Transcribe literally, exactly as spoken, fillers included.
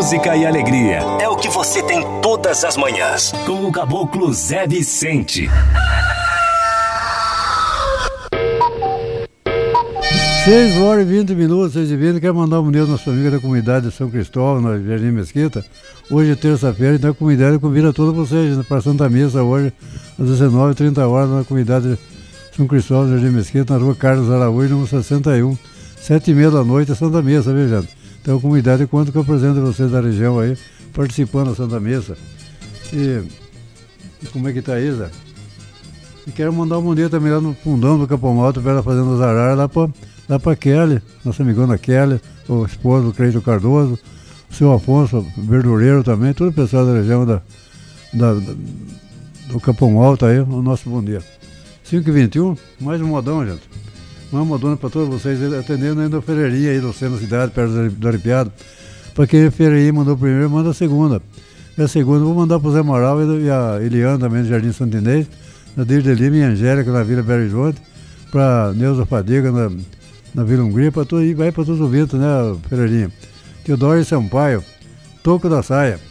música e alegria. É o que você tem todas as manhãs. Com o Caboclo Zé Vicente. seis horas e vinte minutos, seis e vinte. Quero mandar um bom dia à nossa amiga da comunidade de São Cristóvão, na Jardim Mesquita. Hoje é terça-feira, então a comunidade convida todos vocês para a Santa Missa hoje, às dezenove e trinta horas, na comunidade de São Cristóvão, Jardim Mesquita, na rua Carlos Araújo, número sessenta e um. Sete e meia da noite é Santa Missa, viu, gente? Então a comunidade conta com a presença de vocês da região aí, participando da Santa Missa. E, e como é que tá, Isa? E quero mandar um bom dia também lá no fundão do Capão Alto, perto da Fazenda dos Araras, lá para lá para Kelly, nossa amigona Kelly, o esposo do Cleito Cardoso, o seu Afonso, verdureiro também, todo o pessoal da região da, da, da, do Capão Alto aí, o nosso bom dia. cinco e vinte e um, mais um modão, gente. Mais um modão para todos vocês, atendendo ainda a Ferreirinha aí do centro da cidade, perto do Aripiado. Para quem a Ferreirinha mandou primeiro, manda a segunda. E a segunda vou mandar para o Zé Moral e a Eliane também do Jardim Santo Inês, na Dirde Lima e Angélica na Vila Belo Horizonte, para Neuza Fadiga na na Vila Hungria, para todo, vai para todos os ouvintes, né, Ferreirinha? Teodoro Sampaio, Toco da Saia.